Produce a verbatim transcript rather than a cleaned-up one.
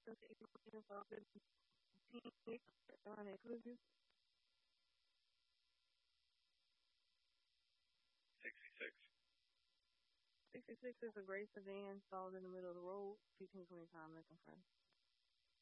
sixty-six. sixty-six is a gray sedan stalled in the middle of the road. fifteen twenty time, Lincoln Front.